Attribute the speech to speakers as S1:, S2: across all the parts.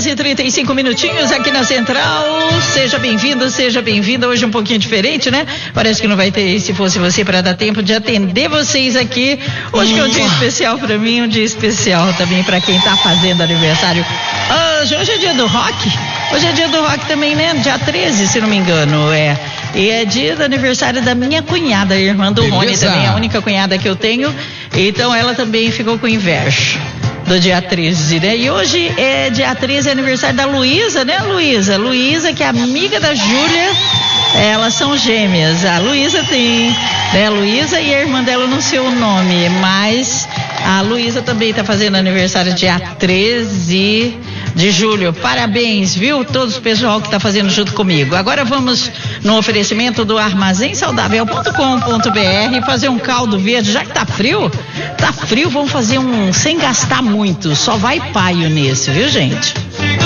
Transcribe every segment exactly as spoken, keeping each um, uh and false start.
S1: horas e trinta e cinco minutinhos aqui na Central. Seja bem-vindo, seja bem-vinda. Hoje um pouquinho diferente, né? Parece que não vai ter, se fosse você, para dar tempo de atender vocês aqui. Hoje que é um dia especial para mim, um dia especial também para quem tá fazendo aniversário. Hoje, hoje é dia do rock. Hoje é dia do rock também, né? Dia treze, se não me engano, é. E é dia do aniversário da minha cunhada, a irmã do Beleza. Rony, também a única cunhada que eu tenho. Então ela também ficou com inveja do dia treze, né? E hoje é dia treze, é aniversário da Luísa, né, Luísa? Luísa, que é amiga da Júlia, elas são gêmeas. A Luísa tem, né, a Luísa e a irmã dela, não sei o nome, mas a Luísa também tá fazendo aniversário dia treze de julho. Parabéns, viu? Todos o pessoal que tá fazendo junto comigo. Agora vamos no oferecimento do armazém saudável ponto com ponto br fazer um caldo verde, já que tá frio, tá frio, vamos fazer um sem gastar muito, só vai paio nesse, viu, gente?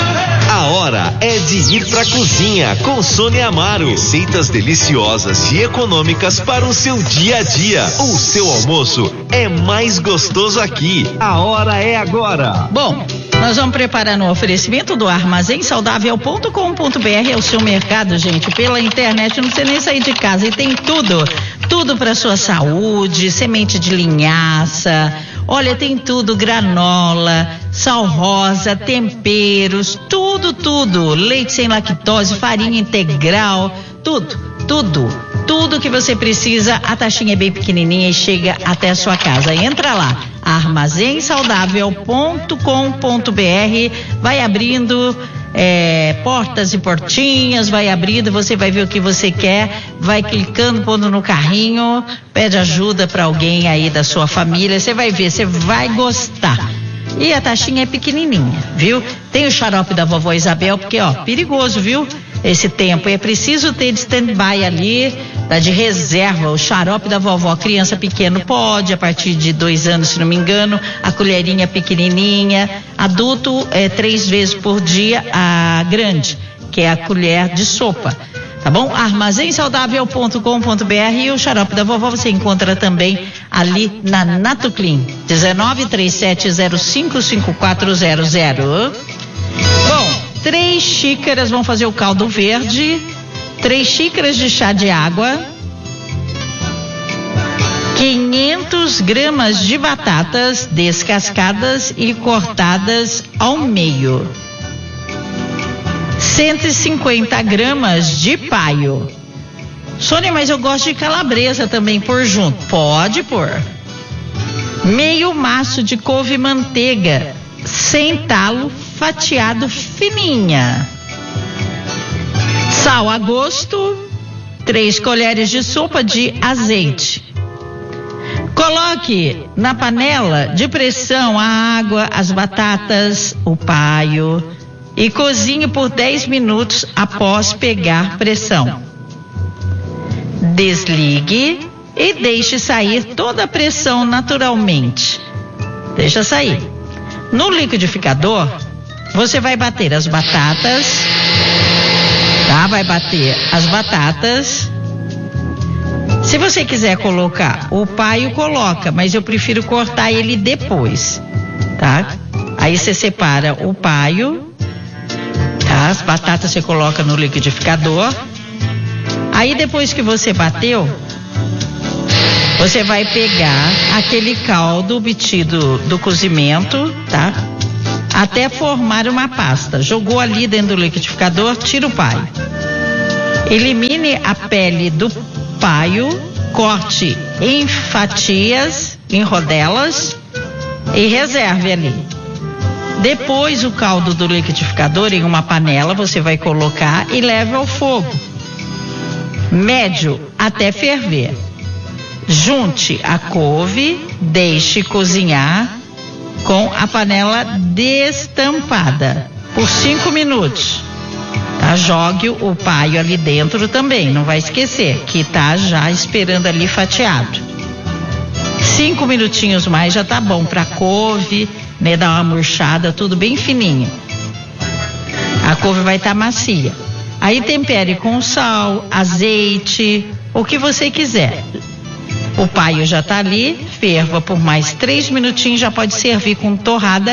S2: A hora é de ir pra cozinha com Sônia Amaro. Receitas deliciosas e econômicas para o seu dia a dia. O seu almoço é mais gostoso aqui. A hora é agora.
S1: Bom, nós vamos preparar no oferecimento do armazém saudável ponto com ponto br. É o seu mercado, gente, pela internet, não precisa nem sair de casa e tem tudo, tudo para sua saúde, semente de linhaça, olha, tem tudo, granola, sal rosa, temperos, tudo, tudo, leite sem lactose, farinha integral, tudo, tudo, tudo que você precisa. A taxinha é bem pequenininha e chega até a sua casa. Entra lá, armazém saudável ponto com ponto br, vai abrindo é, portas e portinhas, vai abrindo, você vai ver o que você quer, vai clicando, pondo no carrinho, pede ajuda para alguém aí da sua família, você vai ver, você vai gostar. E a taxinha é pequenininha, viu? Tem o xarope da vovó Isabel, porque, ó, perigoso, viu? Esse tempo, é preciso ter de stand-by ali, tá, de reserva, o xarope da vovó. Criança pequena pode, a partir de dois anos, se não me engano, a colherinha pequenininha, adulto é três vezes por dia, a grande, que é a colher de sopa. Tá bom? armazém saudável ponto com ponto br e o xarope da vovó você encontra também ali na Natoclean, dezenove, trinta e sete zero cinco, cinquenta e quatro zero zero. Bom, três xícaras vão fazer o caldo verde, três xícaras de chá de água, quinhentas gramas de batatas descascadas e cortadas ao meio, cento e cinquenta gramas de paio. Sônia, mas eu gosto de calabresa também por junto. Pode pôr. Meio maço de couve-manteiga, sem talo, fatiado fininha. Sal a gosto, três colheres de sopa de azeite. Coloque na panela de pressão a água, as batatas, o paio e cozinhe por dez minutos após pegar pressão. Desligue e deixe sair toda a pressão naturalmente. Deixa sair. No liquidificador, você vai bater as batatas, tá? Vai bater as batatas. Se você quiser colocar o paio, coloca, mas eu prefiro cortar ele depois, tá? Aí você separa o paio, tá? As batatas você coloca no liquidificador. Aí depois que você bateu, você vai pegar aquele caldo obtido do cozimento, tá? Até formar uma pasta. Jogou ali dentro do liquidificador, tira o paio. Elimine a pele do paio, corte em fatias, em rodelas e reserve ali. Depois o caldo do liquidificador em uma panela você vai colocar e leve ao fogo médio até ferver. Junte a couve, deixe cozinhar com a panela destampada por cinco minutos. Tá? Jogue o paio ali dentro também, não vai esquecer que tá já esperando ali fatiado. Cinco minutinhos mais já tá bom pra couve, né? Dar uma murchada, tudo bem fininho. A couve vai estar tá macia. Aí tempere com sal, azeite, o que você quiser. O paio já tá ali, ferva por mais três minutinhos, já pode servir com torrada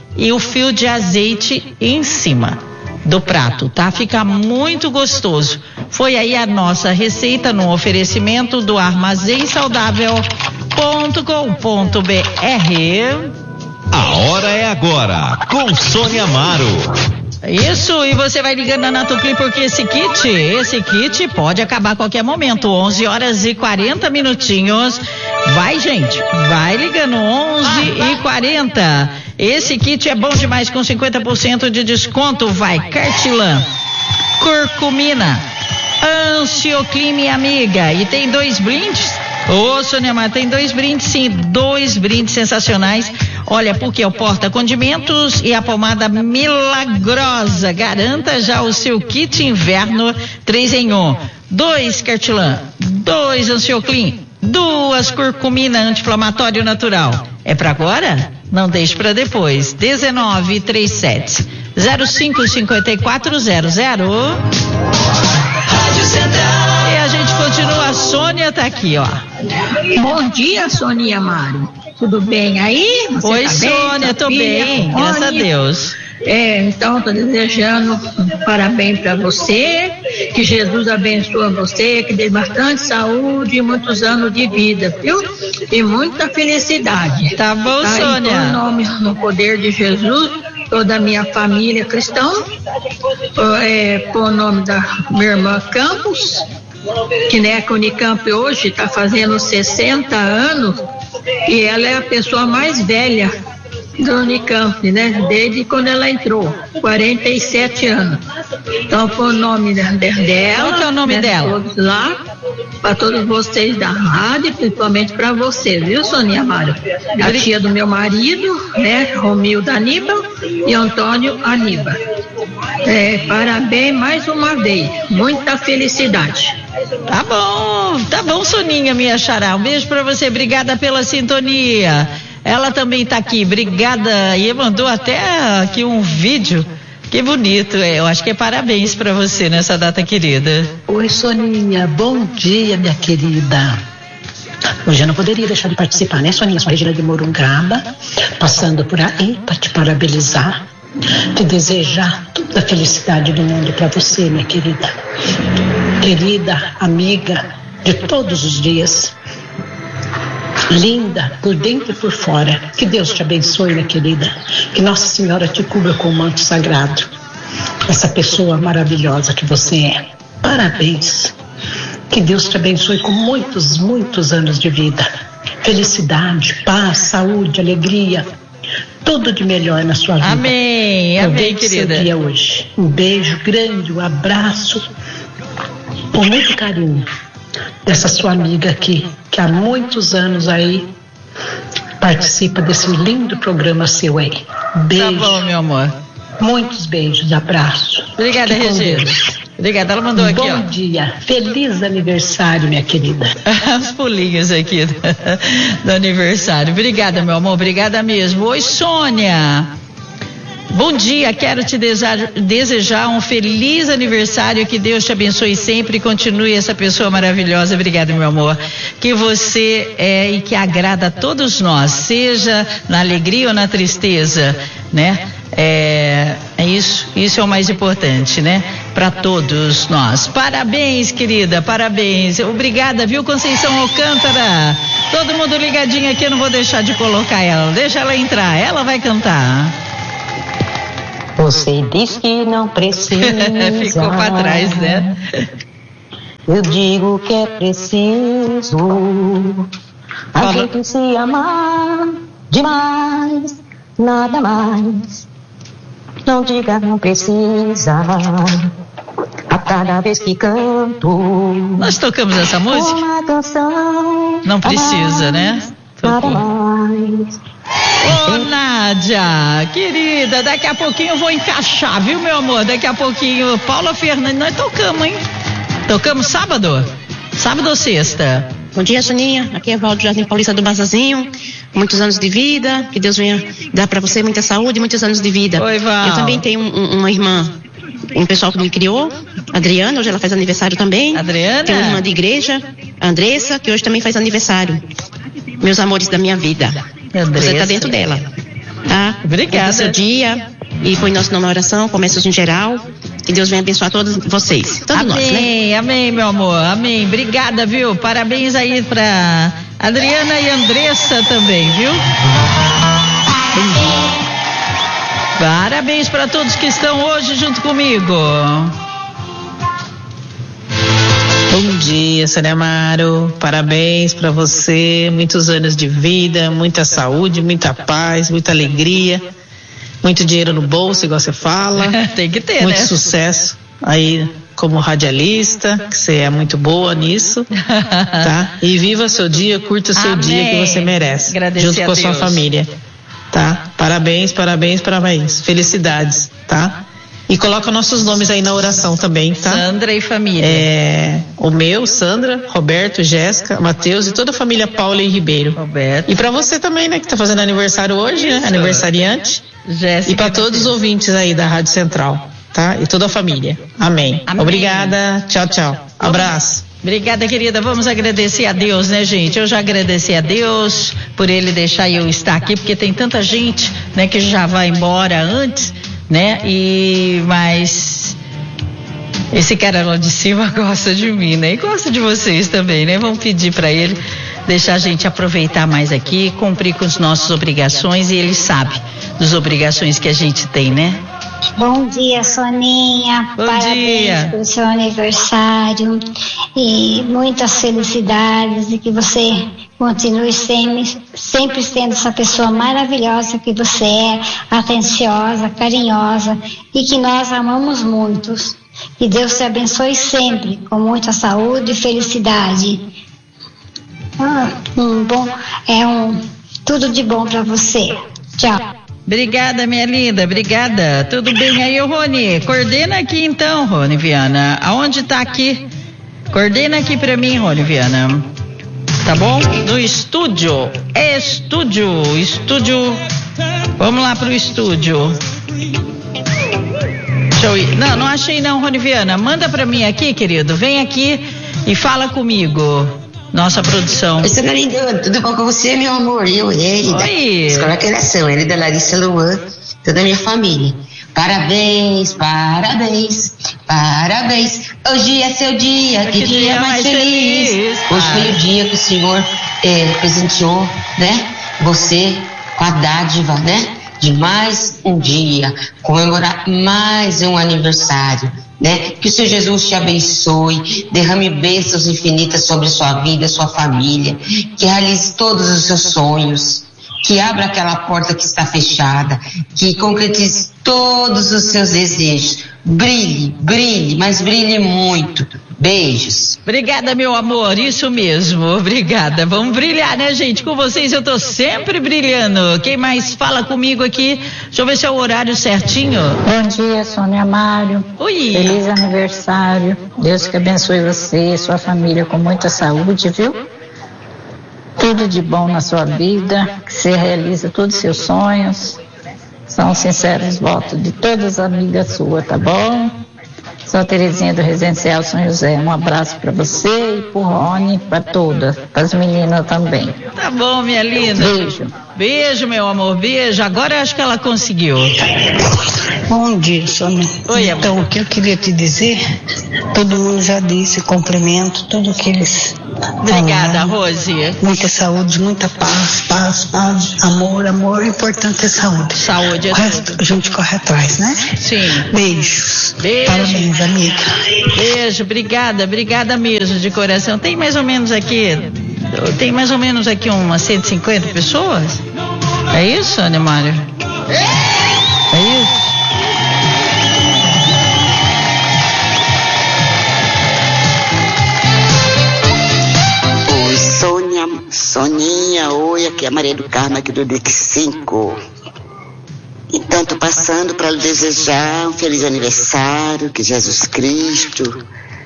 S1: e o fio de azeite em cima do prato, tá? Fica muito gostoso. Foi aí a nossa receita no oferecimento do armazém saudável ponto com ponto b r.
S2: A hora é agora, com Sônia Amaro.
S1: Isso, e você vai ligando na Natupli porque esse kit, esse kit pode acabar a qualquer momento. onze horas e quarenta minutinhos. Vai, gente, vai ligando, onze e quarenta. Esse kit é bom demais, com cinquenta por cento de desconto. Vai, Cartilan, curcumina, Ansioclime Amiga. E tem dois brindes. Ô, Sônia Mar, tem dois brindes, sim, dois brindes sensacionais. Olha, porque é o porta-condimentos e a pomada milagrosa. Garanta já o seu kit inverno três em um. Dois Cartilan, dois Ansioclim, duas curcumina anti-inflamatório natural. É pra agora? Não deixe pra depois. dezenove trinta e sete, zero cinco cinquenta e quatro zero zero. Rádio Central. E a gente continua, a Sônia tá aqui, ó.
S3: Bom dia, Sônia Amaro. Tudo bem aí? Você
S1: Oi,
S3: tá
S1: Sônia,
S3: bem?
S1: tô
S3: Filha,
S1: bem, graças a Deus.
S3: É, então, tô desejando parabéns para você, que Jesus abençoe você, que dê bastante saúde e muitos anos de vida, viu? E muita felicidade.
S1: Tá bom,
S3: tá?
S1: Sônia.
S3: Em nome, no poder de Jesus, toda a minha família cristã, é, por nome da minha irmã Campos, que né, a Unicamp hoje está fazendo sessenta anos, e ela é a pessoa mais velha do Unicamp, né? Desde quando ela entrou, quarenta e sete anos. Então, foi o nome dela.
S1: Qual que é o nome
S3: né,
S1: dela?
S3: Todos lá, para todos vocês da rádio, principalmente para você, viu, Sônia Amaro? A tia do meu marido, né? Romildo Aníbal e Antônio Aníbal. É, parabéns mais uma vez. Muita felicidade.
S1: Tá bom, tá bom, Soninha, minha xará. Um beijo pra você, obrigada pela sintonia. Ela também tá aqui, obrigada. E mandou até aqui um vídeo. Que bonito, eu acho que é parabéns pra você nessa data querida.
S4: Oi, Soninha, bom dia, minha querida. Hoje eu não poderia deixar de participar, né, Soninha? Sou Regina de Morungaba, passando por aí para te parabenizar, te desejar toda a felicidade do mundo para você, minha querida. Querida amiga de todos os dias, linda por dentro e por fora. Que Deus te abençoe, minha querida. Que Nossa Senhora te cubra com o manto sagrado. Essa pessoa maravilhosa que você é. Parabéns. Que Deus te abençoe com muitos, muitos anos de vida. Felicidade, paz, saúde, alegria. Tudo de melhor na sua vida.
S1: Amém, amém, querida.
S4: Seu dia hoje. Um beijo grande, um abraço, com muito carinho, dessa sua amiga aqui, que há muitos anos aí participa desse lindo programa seu aí. Beijo.
S1: Tá bom, meu amor.
S4: Muitos beijos, abraço.
S1: Obrigada, Regina. Obrigada, ela mandou aqui,
S4: Bom
S1: ó.
S4: Bom dia, feliz aniversário, minha querida.
S1: As pulinhas aqui do, do aniversário. Obrigada, meu amor, obrigada mesmo. Oi, Sônia. Bom dia, quero te desejar, desejar um feliz aniversário, que Deus te abençoe sempre e continue essa pessoa maravilhosa. Obrigada, meu amor. Que você é e que agrada a todos nós, seja na alegria ou na tristeza, né? É, é isso, isso é o mais importante, né? Para todos nós. Parabéns, querida, parabéns. Obrigada, viu, Conceição Alcântara? Todo mundo ligadinho aqui, eu não vou deixar de colocar ela. Deixa ela entrar, ela vai cantar.
S5: Você diz que não precisa.
S1: Ficou pra trás, né?
S5: Eu digo que é preciso a
S1: Fala.
S5: gente se amar demais, nada mais. Não diga não precisa. A cada vez que canto
S1: Nós tocamos essa música?
S5: uma canção,
S1: Não precisa, né?
S5: nada
S1: Tocou.
S5: mais.
S1: Ô, Nádia, querida, daqui a pouquinho eu vou encaixar, viu, meu amor? Daqui a pouquinho, Paula Fernandes, nós tocamos, hein? Tocamos sábado? Sábado ou sexta?
S6: Bom dia, Soninha. Aqui é Valdo Jardim Paulista do Bazazinho. Muitos anos de vida. Que Deus venha dar pra você muita saúde e muitos anos de vida.
S1: Oi, Val.
S6: Eu também tenho um- um- uma irmã, um pessoal que me criou, Adriana, hoje ela faz aniversário também.
S1: Adriana?
S6: Tenho uma irmã de igreja, Andressa, que hoje também faz aniversário. Meus amores da minha vida.
S1: Andressa.
S6: Você tá dentro dela. Tá?
S1: Obrigada.
S6: Bom seu dia. E põe nosso nome na oração, começa em geral. Que Deus venha abençoar todos vocês. Todos nós, né?
S1: Amém, amém, meu amor. Amém. Obrigada, viu? Parabéns aí pra Adriana e Andressa também, viu? Parabéns para todos que estão hoje junto comigo.
S4: Bom dia, Sônia Amaro. Parabéns para você. Muitos anos de vida, muita saúde, muita paz, muita alegria, muito dinheiro no bolso, igual você fala.
S1: Tem que ter,
S4: muito
S1: né?
S4: sucesso aí como radialista, que você é muito boa nisso, tá? E viva seu dia, curta o seu
S1: Amém.
S4: dia que você merece,
S1: Agradecer
S4: junto com
S1: a
S4: a sua
S1: Deus.
S4: família, tá? Parabéns, parabéns, parabéns. Felicidades, tá? E coloca nossos nomes aí na oração também, tá?
S1: Sandra e família.
S4: É, o meu, Sandra, Roberto, Jéssica, Matheus e toda a família Paula e Ribeiro.
S1: Roberto.
S4: E para você também, né, que tá fazendo aniversário hoje, né?
S1: Isso.
S4: Aniversariante.
S1: Jéssica.
S4: E para todos os ouvintes aí da Rádio Central, tá? E toda a família. Amém.
S1: Amém.
S4: Obrigada. Tchau, tchau. Abraço.
S1: Obrigada, querida. Vamos agradecer a Deus, né, gente? Eu já agradeci a Deus por ele deixar eu estar aqui, porque tem tanta gente, né, que já vai embora antes, né? E mas esse cara lá de cima gosta de mim, né? E gosta de vocês também, né? Vamos pedir para ele deixar a gente aproveitar mais aqui, cumprir com as nossas obrigações, e ele sabe das obrigações que a gente tem, né?
S7: Bom dia, Soninha.
S1: Bom
S7: Parabéns
S1: dia.
S7: pelo seu aniversário e muitas felicidades, e que você continue sempre, sempre sendo essa pessoa maravilhosa que você é, atenciosa, carinhosa, e que nós amamos muitos. Que Deus te abençoe sempre com muita saúde e felicidade. Ah, um bom, é um tudo de bom para você. Tchau.
S1: Obrigada, minha linda, obrigada. Tudo bem aí, ô Rony? Coordena aqui então, Rony Viana. Aonde tá aqui? Coordena aqui pra mim, Rony Viana. Tá bom? No estúdio. É estúdio, estúdio. Vamos lá pro estúdio. Deixa eu ir. Não, não achei não, Rony Viana. Manda pra mim aqui, querido. Vem aqui e fala comigo. Nossa produção.
S8: Oi, Sônia linda, tudo bom com você, meu amor? Eu, ele, da
S1: Oi.
S8: Escola Criação, ele da Larissa Luan, toda a minha família. Parabéns, parabéns, parabéns. Hoje é seu dia, que,
S1: Que
S8: dia,
S1: dia
S8: mais
S1: mais
S8: feliz.
S1: feliz.
S8: Hoje foi o dia que o Senhor eh, presenteou, né? Você com a dádiva, né? De mais um dia, comemorar mais um aniversário, né? Que o Senhor Jesus te abençoe, derrame bênçãos infinitas sobre a sua vida, sua família, que realize todos os seus sonhos, que abra aquela porta que está fechada, que concretize todos os seus desejos. Brilhe, brilhe, mas brilhe muito. Beijos.
S1: Obrigada, meu amor, isso mesmo, obrigada. Vamos brilhar, né, gente? Com vocês eu tô sempre brilhando. Quem mais fala comigo aqui? Deixa eu ver se é o horário certinho.
S5: Bom dia, Sônia Amaro.
S1: Oi.
S5: Feliz aniversário. Deus que abençoe você e sua família com muita saúde, viu? Tudo de bom na sua vida, que você realize todos os seus sonhos. São sinceros votos de todas as amigas suas, tá bom? Sou a Terezinha do Residencial São José. Um abraço para você e pro Rony, para todas, para as meninas também.
S1: Tá bom, minha linda.
S5: Beijo.
S1: Beijo, meu amor, beijo. Agora eu acho que ela conseguiu.
S4: Bom dia, Sônia.
S1: Oi, amor.
S4: Então, o que eu queria te dizer, todo mundo já disse, cumprimento tudo que eles
S1: Obrigada,
S4: falaram.
S1: Rose.
S4: Muita saúde, muita paz, paz, paz, amor, amor, o importante é saúde.
S1: Saúde é
S4: O resto a gente corre atrás, né?
S1: Sim.
S4: Beijos.
S1: Beijo.
S4: Parabéns, amiga.
S1: Beijo, obrigada, obrigada mesmo, de coração. Tem mais ou menos aqui, tem mais ou menos aqui umas cento e cinquenta pessoas? É isso, Anemário? É isso?
S9: Oi, Sônia, Soninha, oi, aqui é a Maria do Carmo, aqui do D I C cinco. Então, tô passando para lhe desejar um feliz aniversário, que Jesus Cristo,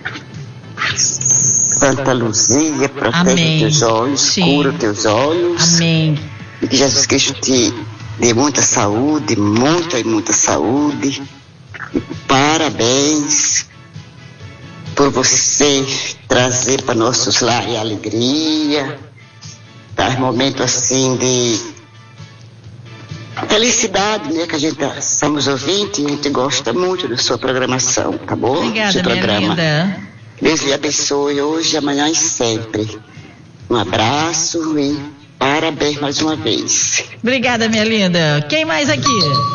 S9: Santa Luzia, protege
S1: Amém.
S9: teus olhos,
S1: Sim.
S9: cura teus olhos,
S1: Amém.
S9: e que Jesus Cristo te dê muita saúde, muita e muita saúde, e parabéns por você trazer para nossos lares alegria, dar momento assim de Felicidade, né? Que a gente tá, somos ouvintes e a gente gosta muito da sua programação, tá bom?
S1: Obrigada,
S9: Seu
S1: minha
S9: programa.
S1: linda.
S9: Deus lhe abençoe hoje, amanhã e sempre. Um abraço e parabéns mais uma vez.
S1: Obrigada, minha linda. Quem mais aqui?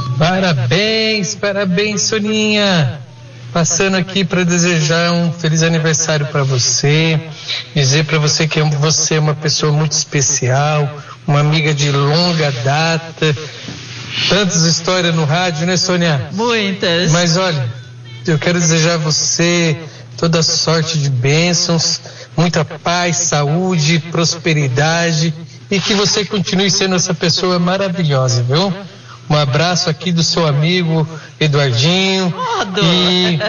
S10: Parabéns, parabéns, Soninha. Passando aqui para desejar um feliz aniversário para você, dizer para você que você é uma pessoa muito especial, uma amiga de longa data. Tantas histórias no rádio, né, Sônia?
S1: Muitas.
S10: Mas olha, eu quero desejar a você toda sorte de bênçãos, muita paz, saúde, prosperidade e que você continue sendo essa pessoa maravilhosa, viu? Um abraço aqui do seu amigo Eduardinho.
S1: Modo.
S10: E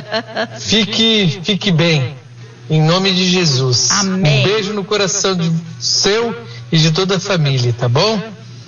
S10: fique, fique bem, em nome de Jesus.
S1: Amém.
S10: Um beijo no coração de seu e de toda a família, tá bom?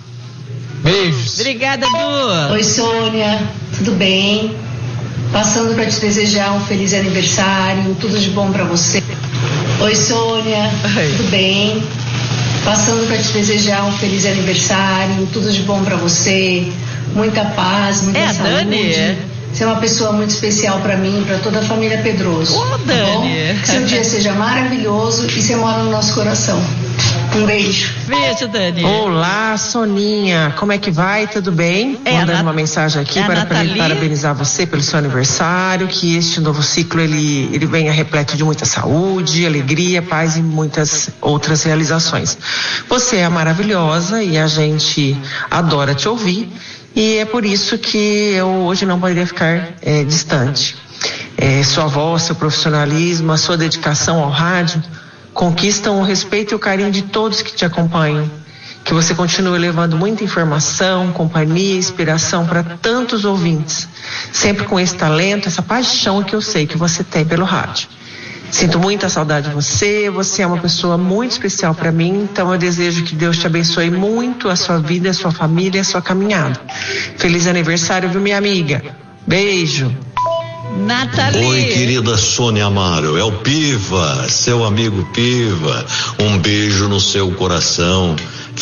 S10: Beijos.
S1: Obrigada, Du.
S11: Oi, Sônia, tudo bem? Passando para te desejar um feliz aniversário, tudo de bom para você. Oi, Sônia,
S1: Oi.
S11: Tudo bem? Passando para te desejar um feliz aniversário, tudo de bom para você, muita paz, muita
S1: É a
S11: saúde.
S1: Dani?
S11: Você é uma pessoa muito especial para mim, para toda a família Pedroso.
S1: Ô,
S11: tá
S1: Dani.
S11: bom? Que seu dia seja maravilhoso e você mora no nosso coração. Um beijo.
S1: Beijo, Dani.
S12: Olá, Soninha, como é que vai? Tudo bem?
S1: É,
S12: Mandando
S1: Nat-
S12: uma mensagem aqui
S1: é a
S12: para
S1: Nathalie.
S12: parabenizar você pelo seu aniversário, que este novo ciclo ele, ele venha repleto de muita saúde, alegria, paz e muitas outras realizações. Você é maravilhosa e a gente adora te ouvir e é por isso que eu hoje não poderia ficar é, distante. É, sua voz, seu profissionalismo, a sua dedicação ao rádio conquistam o respeito e o carinho de todos que te acompanham. Que você continue levando muita informação, companhia, inspiração para tantos ouvintes. Sempre com esse talento, essa paixão que eu sei que você tem pelo rádio. Sinto muita saudade de você, você é uma pessoa muito especial para mim, então eu desejo que Deus te abençoe muito a sua vida, a sua família, a sua caminhada. Feliz aniversário, viu, minha amiga? Beijo.
S1: Nathalie.
S13: Oi, querida Sônia Amaro, é o Piva, seu amigo Piva. Um beijo no seu coração.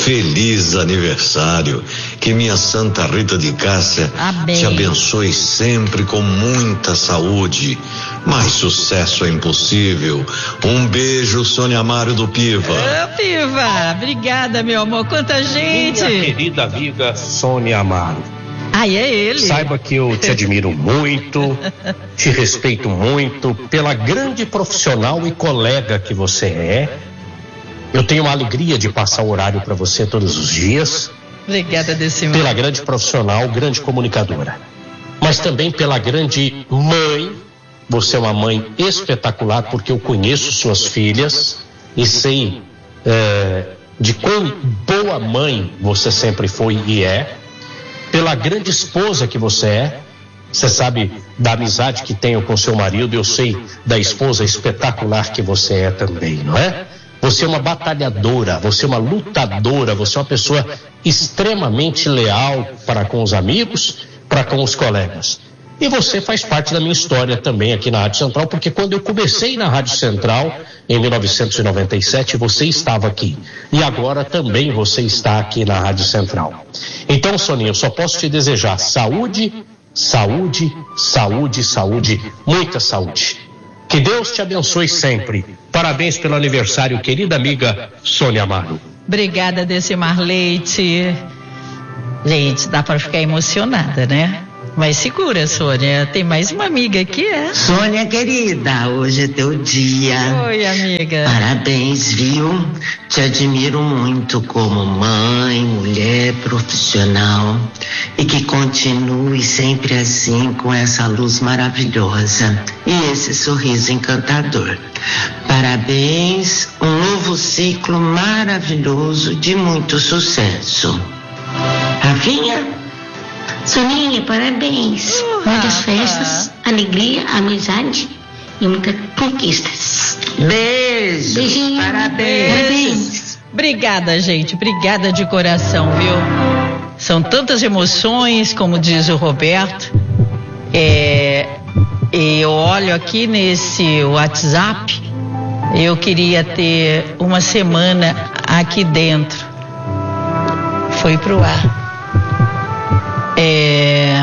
S13: Feliz aniversário. Que minha Santa Rita de Cássia
S1: Amém.
S13: te abençoe sempre com muita saúde. Mais sucesso é impossível. Um beijo, Sônia Amaro do Piva.
S1: Ô, Piva, obrigada, meu amor. Quanta gente.
S14: Minha querida amiga Sônia Amaro.
S1: Ai, é ele.
S14: Saiba que eu te admiro muito, te respeito muito pela grande profissional e colega que você é. Eu tenho uma alegria de passar o horário para você todos os dias.
S1: Obrigada, Decimar.
S14: Pela grande profissional, grande comunicadora. Mas também pela grande mãe. Você é uma mãe espetacular porque eu conheço suas filhas e sei é, de quão boa mãe você sempre foi e é. Pela grande esposa que você é, você sabe da amizade que tenho com seu marido, eu sei da esposa espetacular que você é também, não é? Você é uma batalhadora, você é uma lutadora, você é uma pessoa extremamente leal para com os amigos, para com os colegas. E você faz parte da minha história também aqui na Rádio Central, porque quando eu comecei na Rádio Central, em mil novecentos e noventa e sete, você estava aqui. E agora também você está aqui na Rádio Central. Então, Soninha, eu só posso te desejar saúde, saúde, saúde, saúde, muita saúde. Que Deus te abençoe sempre. Parabéns pelo aniversário, querida amiga Sônia Amaro.
S1: Obrigada, Decimar Leite. Gente, dá para ficar emocionada, né? Mas segura, Sônia, tem mais uma amiga aqui, é?
S15: Sônia querida, hoje é teu dia.
S1: Oi, amiga.
S15: Parabéns, viu? Te admiro muito como mãe, mulher, profissional. E que continue sempre assim, com essa luz maravilhosa e esse sorriso encantador. Parabéns, um novo ciclo maravilhoso de muito sucesso. Rafinha?
S16: Soninha, parabéns.
S1: Uh,
S16: Muitas
S1: Rafa.
S16: festas, alegria, amizade e muitas conquistas.
S15: Beijo.
S16: Beijinho.
S15: Parabéns.
S16: Parabéns.
S1: Obrigada, gente. Obrigada de coração, viu? São tantas emoções, como diz o Roberto. É, eu olho aqui nesse WhatsApp, eu queria ter uma semana aqui dentro. Foi pro ar. É...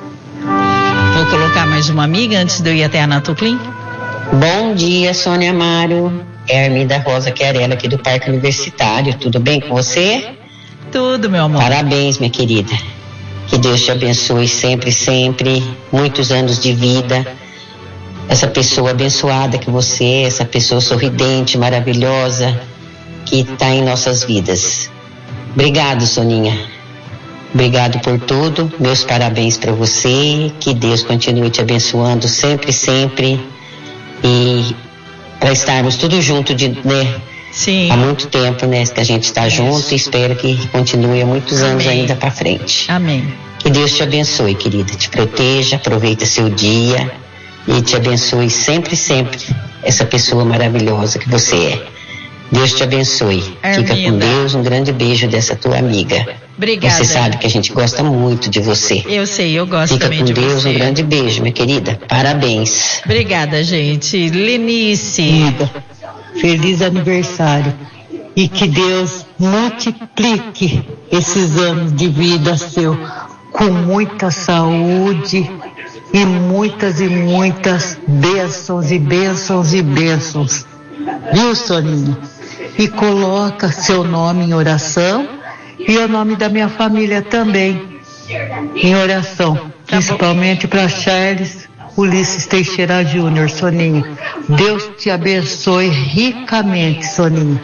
S1: Vou colocar mais uma amiga antes de eu ir até a Natuclim.
S8: Bom dia, Sônia Amaro. É a Arminda Rosa Chiarella aqui do Parque Universitário. Tudo bem com você?
S1: Tudo, meu amor.
S8: Parabéns, minha querida. Que Deus te abençoe sempre, sempre. Muitos anos de vida. Essa pessoa abençoada que você é, essa pessoa sorridente, maravilhosa, que está em nossas vidas. Obrigado, Soninha. Obrigado por tudo. Meus parabéns para você. Que Deus continue te abençoando sempre, sempre. E para estarmos tudo junto de, né?
S1: Sim.
S8: Há muito tempo, né, que a gente está junto, e espero que continue há muitos anos
S1: Amém.
S8: ainda para frente.
S1: Amém.
S8: Que Deus te abençoe, querida, te proteja, aproveita seu dia e te abençoe sempre, sempre essa pessoa maravilhosa que você é. Deus te abençoe.
S1: Arminda.
S8: Fica com Deus, um grande beijo dessa tua amiga.
S1: Obrigada.
S8: Você sabe que a gente gosta muito de você.
S1: Eu sei, eu gosto
S8: Fica
S1: também
S8: com
S1: de
S8: Deus,
S1: você.
S8: um grande beijo, minha querida. Parabéns.
S1: Obrigada, gente. Lenice.
S17: Querida, feliz aniversário. E que Deus multiplique esses anos de vida seu com muita saúde e muitas e muitas bênçãos e bênçãos e bênçãos. Viu, Soninha? E coloca seu nome em oração e o nome da minha família também em oração, principalmente para Charles Ulisses Teixeira Júnior, Soninha. Deus te abençoe ricamente, Soninha.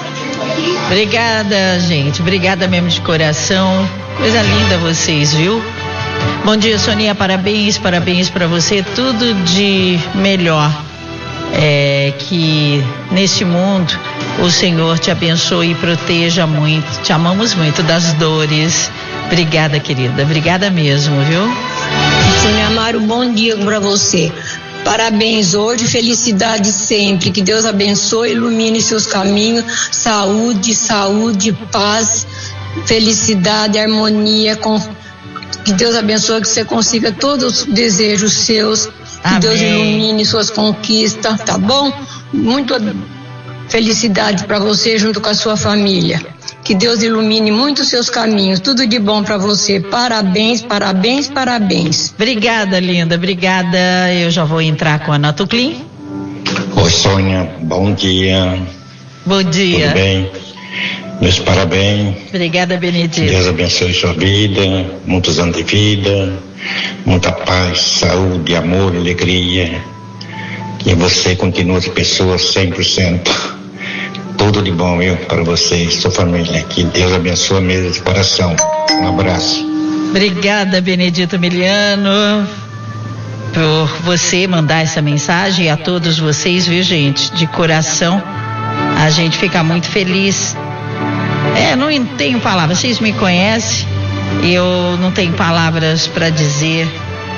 S1: Obrigada, gente. Obrigada mesmo de coração. Coisa linda vocês, viu? Bom dia, Soninha. Parabéns, parabéns para você. Tudo de melhor. É, que neste mundo o Senhor te abençoe e proteja muito. Te amamos muito das dores. Obrigada, querida. Obrigada mesmo, viu?
S18: Sônia Amaro, bom dia para você. Parabéns hoje, felicidade sempre. Que Deus abençoe, ilumine seus caminhos. Saúde, saúde, paz, felicidade, harmonia. Com... Que Deus abençoe, que você consiga todos os desejos seus. Que
S1: Amém.
S18: Deus ilumine suas conquistas, tá bom? Muita felicidade para você junto com a sua família. Que Deus ilumine muito os seus caminhos. Tudo de bom para você. Parabéns, parabéns, parabéns.
S1: Obrigada, linda. Obrigada. Eu já vou entrar com a Natuclim.
S19: Oi, Sônia. Bom dia.
S1: Bom dia.
S19: Tudo bem? Meus parabéns.
S1: Obrigada, Benedito.
S19: Deus abençoe sua vida, muitos anos de vida, muita paz, saúde, amor, alegria. Que você continue de pessoa cem por cento. Tudo de bom, viu, para você e sua família. Que Deus abençoe mesmo de coração. Um abraço.
S1: Obrigada, Benedito Miliano, por você mandar essa mensagem, e a todos vocês, viu, gente? De coração, a gente fica muito feliz. É, não tenho palavras, vocês me conhecem, eu não tenho palavras para dizer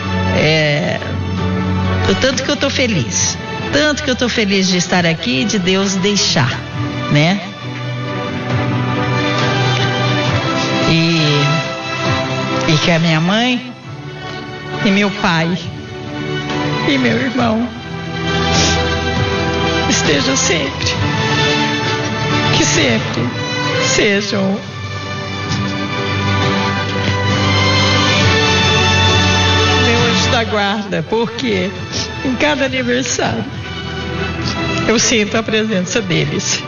S1: é, o tanto que eu tô feliz, tanto que eu tô feliz de estar aqui, de Deus deixar, né? E, e que a minha mãe e meu pai e meu irmão estejam sempre, que sempre sejam meu anjo da guarda, porque em cada aniversário eu sinto a presença deles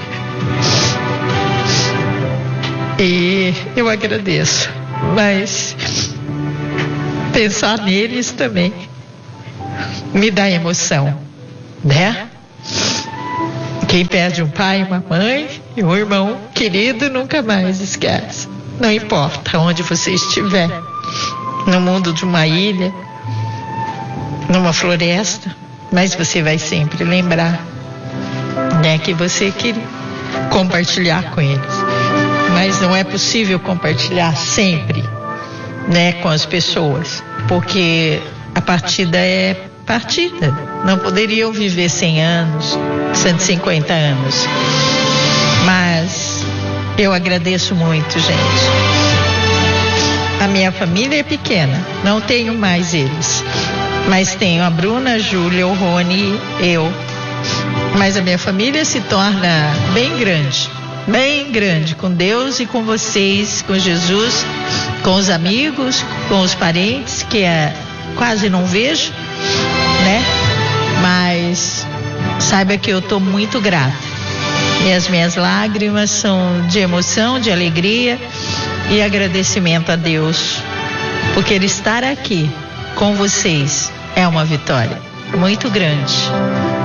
S1: e eu agradeço, mas pensar neles também me dá emoção, né? Quem perde um pai, uma mãe e um irmão querido nunca mais esquece. Não importa onde você estiver, no mundo de uma ilha, numa floresta, mas você vai sempre lembrar, né, que você queria compartilhar com eles. Mas não é possível compartilhar sempre, né, com as pessoas, porque a partida é partida. Não poderiam viver cem anos, cento e cinquenta anos. Mas eu agradeço muito, gente. A minha família é pequena, não tenho mais eles. Mas tenho a Bruna, a Júlia, o Rony, eu. Mas a minha família se torna bem grande, bem grande, com Deus e com vocês, com Jesus. com os amigos, com os parentes, que é, quase não vejo, né? Mas saiba que eu estou muito grata. E as minhas lágrimas são de emoção, de alegria e agradecimento a Deus, porque Ele estar aqui com vocês é uma vitória muito grande.